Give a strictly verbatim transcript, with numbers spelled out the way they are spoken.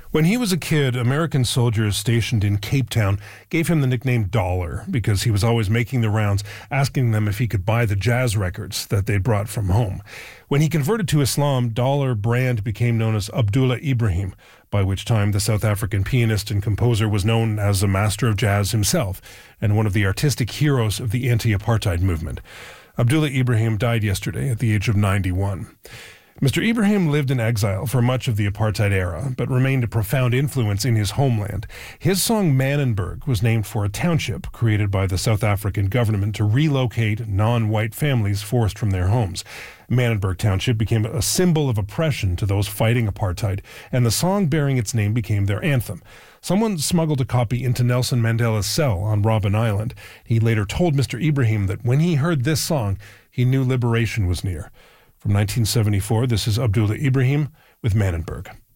When he was a kid, American soldiers stationed in Cape Town gave him the nickname Dollar because he was always making the rounds, asking them if he could buy the jazz records that they brought from home. When he converted to Islam, Dollar brand became known as Abdullah Ibrahim, by which time the South African pianist and composer was known as a master of jazz himself and one of the artistic heroes of the anti-apartheid movement. Abdullah Ibrahim died yesterday at the age of ninety-one. Mister Ibrahim lived in exile for much of the apartheid era, but remained a profound influence in his homeland. His song Manenberg was named for a township created by the South African government to relocate non-white families forced from their homes. Manenberg Township became a symbol of oppression to those fighting apartheid, and the song bearing its name became their anthem. Someone smuggled a copy into Nelson Mandela's cell on Robben Island. He later told Mister Ibrahim that when he heard this song, he knew liberation was near. From nineteen seventy-four, this is Abdullah Ibrahim with Manenberg.